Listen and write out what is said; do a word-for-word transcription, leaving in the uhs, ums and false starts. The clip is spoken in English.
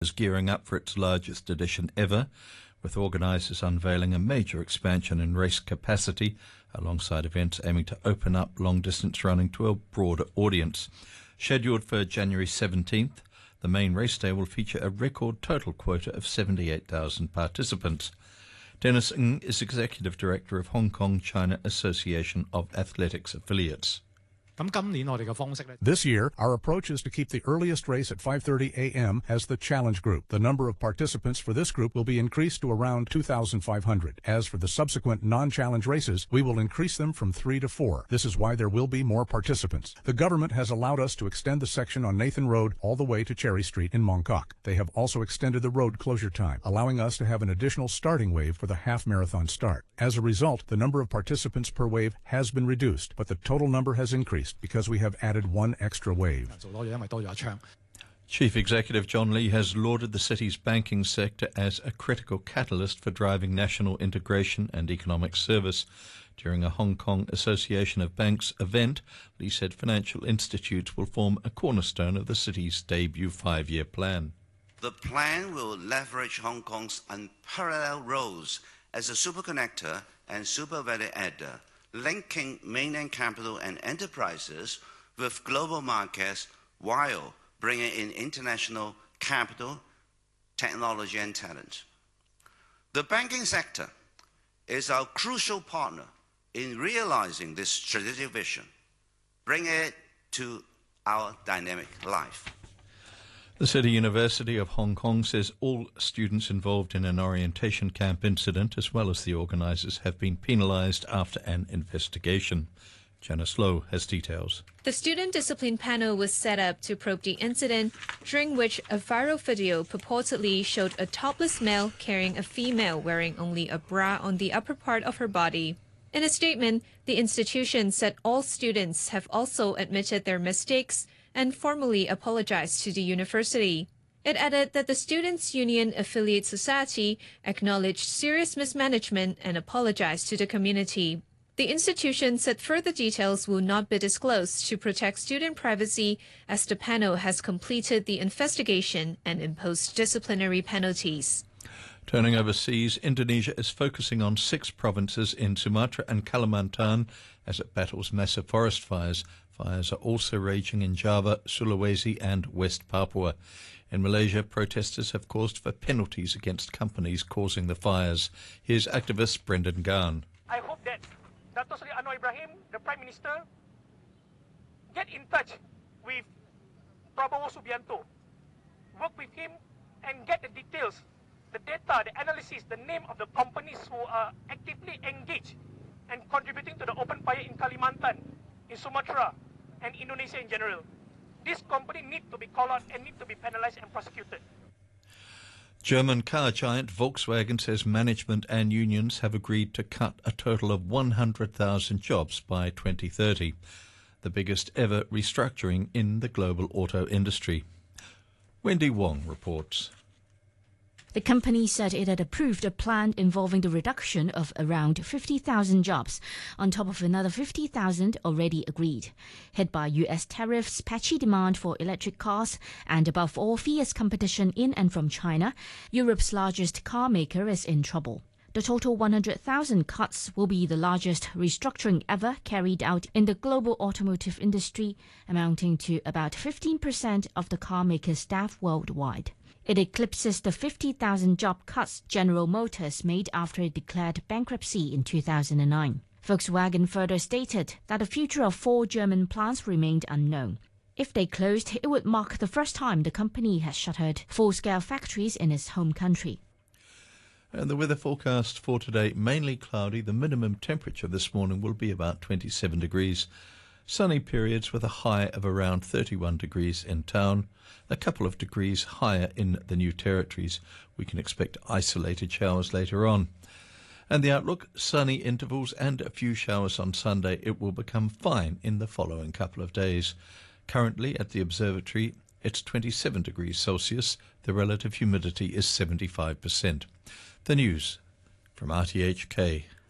is gearing up for its largest edition ever, with organisers unveiling a major expansion in race capacity, alongside events aiming to open up long-distance running to a broader audience. Scheduled for January seventeenth, the main race day will feature a record total quota of seventy-eight thousand participants. Dennis Ng is Executive Director of Hong Kong China Association of Athletics Affiliates. This year, our approach is to keep the earliest race at five thirty a m as the challenge group. The number of participants for this group will be increased to around two thousand five hundred. As for the subsequent non-challenge races, we will increase them from three to four. This is why there will be more participants. The government has allowed us to extend the section on Nathan Road all the way to Cherry Street in Mong Kok. They have also extended the road closure time, allowing us to have an additional starting wave for the half-marathon start. As a result, the number of participants per wave has been reduced, but the total number has increased because we have added one extra wave. Chief Executive John Lee has lauded the city's banking sector as a critical catalyst for driving national integration and economic service. During a Hong Kong Association of Banks event, Lee said financial institutes will form a cornerstone of the city's debut five-year plan. The plan will leverage Hong Kong's unparalleled roles as a superconnector and super value adder, linking mainland capital and enterprises with global markets while bringing in international capital, technology and talent. The banking sector is our crucial partner in realizing this strategic vision, bringing it to our dynamic life. The City University of Hong Kong says all students involved in an orientation camp incident, as well as the organisers, have been penalised after an investigation. Janice Lowe has details. The student discipline panel was set up to probe the incident, during which a viral video purportedly showed a topless male carrying a female wearing only a bra on the upper part of her body. In a statement, the institution said all students have also admitted their mistakes and formally apologized to the university. It added that the Students' Union Affiliate Society acknowledged serious mismanagement and apologized to the community. The institution said further details will not be disclosed to protect student privacy, as the panel has completed the investigation and imposed disciplinary penalties. Turning overseas, Indonesia is focusing on six provinces in Sumatra and Kalimantan as it battles massive forest fires. Fires are also raging in Java, Sulawesi and West Papua. In Malaysia, protesters have caused for penalties against companies causing the fires. Here's activist Brendan Garn. I hope that Dato' Seri Anwar Ibrahim, the Prime Minister, get in touch with Prabowo Subianto, work with him and get the details, the data, the analysis, the name of the companies who are actively engaged and contributing to the open fire in Kalimantan, in Sumatra, and Indonesia in general. This company need to be called out and need to be penalized and prosecuted. German car giant Volkswagen says management and unions have agreed to cut a total of one hundred thousand jobs by twenty thirty, the biggest ever restructuring in the global auto industry. Wendy Wong reports. The company said it had approved a plan involving the reduction of around fifty thousand jobs, on top of another fifty thousand already agreed. Hit by U S tariffs, patchy demand for electric cars, and above all fierce competition in and from China, Europe's largest car maker is in trouble. The total one hundred thousand cuts will be the largest restructuring ever carried out in the global automotive industry, amounting to about fifteen percent of the car maker's staff worldwide. It eclipses the fifty thousand job cuts General Motors made after it declared bankruptcy in two thousand nine. Volkswagen further stated that the future of four German plants remained unknown. If they closed, it would mark the first time the company has shuttered full-scale factories in its home country. And the weather forecast for today, mainly cloudy. The minimum temperature this morning will be about twenty-seven degrees. Sunny periods with a high of around thirty-one degrees in town, a couple of degrees higher in the New Territories. We can expect isolated showers later on. And the outlook, sunny intervals and a few showers on Sunday. It will become fine in the following couple of days. Currently at the observatory, it's twenty-seven degrees Celsius. The relative humidity is seventy-five percent. The news from R T H K.